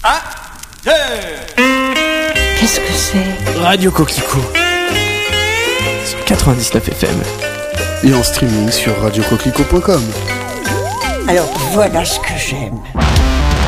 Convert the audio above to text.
1, 2. Qu'est-ce que c'est ? Radio Coquelicot sur 99 FM. Et en streaming sur radiocoquelicot.com. Alors voilà ce que j'aime.